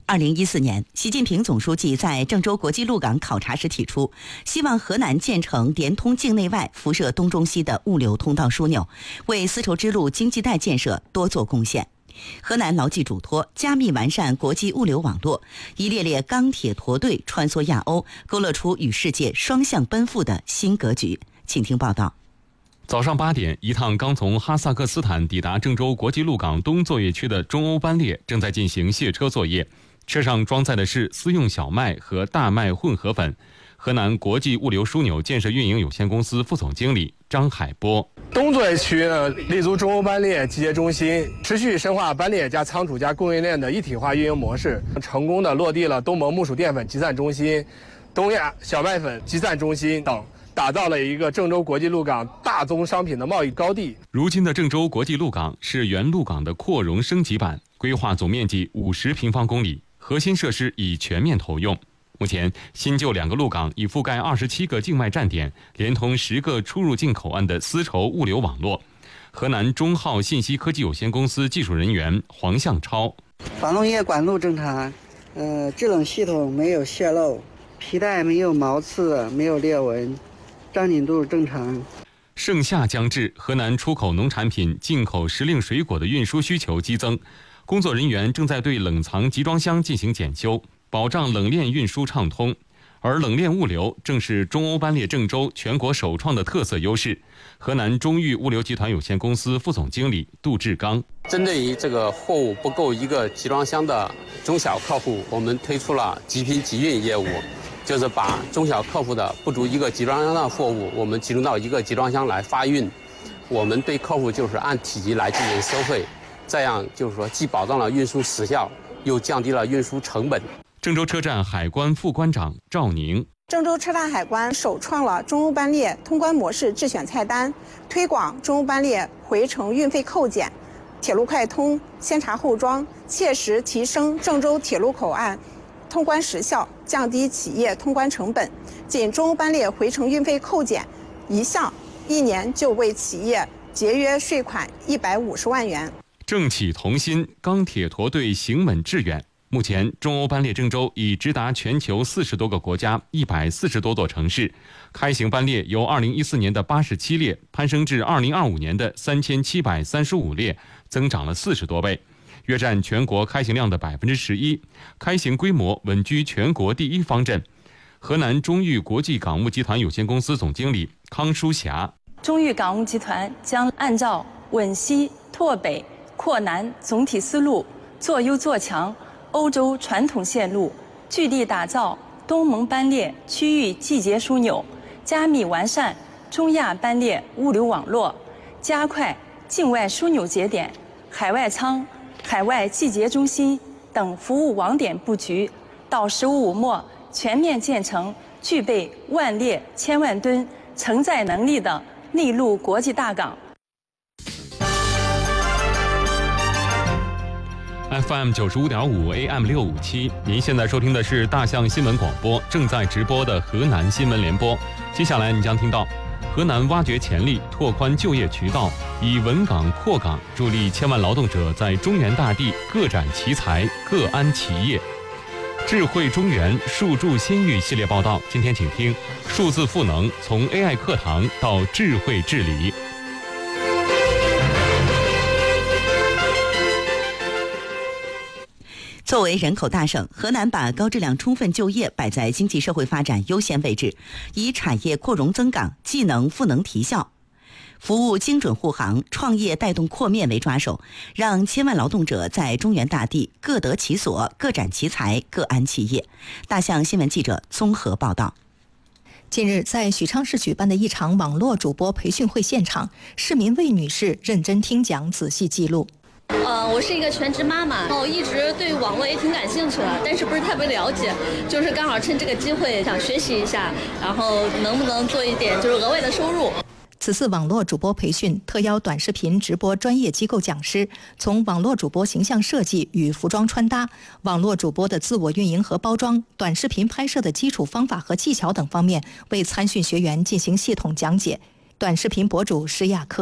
2014年，习近平总书记在郑州国际陆港考察时提出，希望河南建成连通境内外、辐射东中西的物流通道枢纽，为丝绸之路经济带建设多做贡献。河南牢记嘱托，加密完善国际物流网络，一列列钢铁驼队穿梭亚欧，勾勒出与世界双向奔赴的新格局。请听报道。 早上8点，一趟刚从哈萨克斯坦抵达郑州国际陆港东作业区的中欧班列正在进行卸车作业，车上装载的是私用小麦和大麦混合粉。河南国际物流枢纽建设运营有限公司副总经理张海波： 东作业区立足中欧班列集结中心，持续深化班列加仓储加供应链的一体化运营模式，成功的落地了东盟木薯淀粉集散中心、东亚小麦粉集散中心等，打造了一个郑州国际陆港大宗商品的贸易高地。 如今的郑州国际陆港是原陆港的扩容升级版，规划总面积50平方公里，核心设施已全面投用。目前，新旧2个陆港已覆盖27个境外站点，连通10个出入境口岸的丝绸物流网络。河南中浩信息科技有限公司技术人员黄向超： 防冻液管路正常，制冷系统没有泄漏，皮带没有毛刺，没有裂纹，张紧度正常。 盛夏将至，河南出口农产品、进口时令水果的运输需求激增，工作人员正在对冷藏集装箱进行检修，保障冷链运输畅通。而冷链物流正是中欧班列郑州全国首创的特色优势。河南中裕物流集团有限公司副总经理杜志刚： 针对于这个货物不够一个集装箱的中小客户，我们推出了集拼集运业务，就是把中小客户的不足一个集装箱的货物，我们集中到一个集装箱来发运。我们对客户就是按体积来进行收费，这样就是说既保障了运输时效，又降低了运输成本。 郑州车站海关副关长赵宁： 郑州车站海关首创了中欧班列通关模式智选菜单，推广中欧班列回程运费扣减、铁路快通、先查后装，切实提升郑州铁路口岸通关时效，降低企业通关成本。仅中欧班列回程运费扣减一项，1年就为企业节约税款150万元。 政企同心，钢铁驼队行稳致远。目前，中欧班列郑州已直达全球40多个国家、140多座城市，开行班列由2014年的87列攀升至2025年的3735列，增长了40多倍，约占全国开行量的11%，开行规模稳居全国第1方阵。河南中裕国际港务集团有限公司总经理康淑霞： 中裕港务集团将按照稳西拓北扩南总体思路，做优做强欧洲传统线路，据地打造东盟班列区域季节枢纽，加密完善中亚班列物流网络，加快境外枢纽节点、海外仓、海外季节中心等服务网点布局，到15末全面建成具备万列千万吨承载能力的内陆国际大港。 FM 95.5 AM 657，您现在收听的是大象新闻广播，正在直播的河南新闻联播。接下来你将听到：河南挖掘潜力，拓宽就业渠道，以稳岗扩岗，助力千万劳动者在中原大地各展奇才，各安其业。智慧中原数助先育系列报道，今天请听数字赋能，从 AI 课堂到智慧治理。 作为人口大省，河南把高质量充分就业摆在经济社会发展优先位置，以产业扩容增岗、技能赋能提效、服务精准护航、创业带动扩面为抓手，让千万劳动者在中原大地各得其所、各展其才、各安其业。大象新闻记者综合报道。 近日，在许昌市举办的一场网络主播培训会现场，市民魏女士认真听讲，仔细记录。 我是一个全职妈妈，我一直对网络也挺感兴趣的，但是不是特别了解，就是刚好趁这个机会想学习一下，然后能不能做一点就是额外的收入。 此次网络主播培训特邀短视频直播专业机构讲师，从网络主播形象设计与服装穿搭、网络主播的自我运营和包装、短视频拍摄的基础方法和技巧等方面，为参训学员进行系统讲解。短视频博主施亚科